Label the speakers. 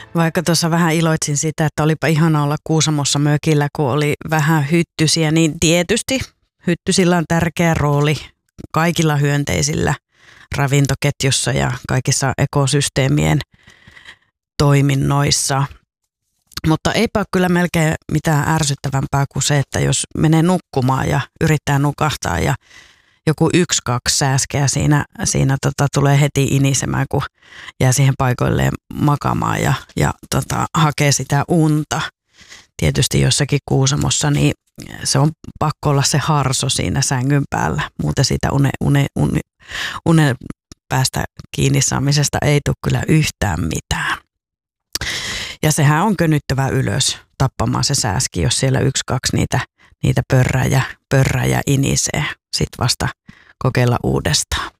Speaker 1: Vaikka tuossa vähän iloitsin sitä, että olipa ihana olla Kuusamossa mökillä, kun oli vähän hyttysiä, niin tietysti hyttysillä on tärkeä rooli kaikilla hyönteisillä ravintoketjussa ja kaikissa ekosysteemien toiminnoissa. Mutta eipä ole kyllä melkein mitään ärsyttävämpää kuin se, että jos menee nukkumaan ja yrittää nukahtaa ja joku 1-2 sääskeä siinä tulee heti inisemään, kun jää siihen paikoilleen makaamaan ja hakee sitä unta. Tietysti jossakin Kuusamossa, niin se on pakko olla se harso siinä sängyn päällä. Muuten siitä unen päästä kiinni saamisesta ei tule kyllä yhtään mitään. Ja sehän on könyttävä ylös tappamaan se sääski, jos siellä 1-2 niitä pörrää ja inisee. Sitten vasta kokeilla uudestaan.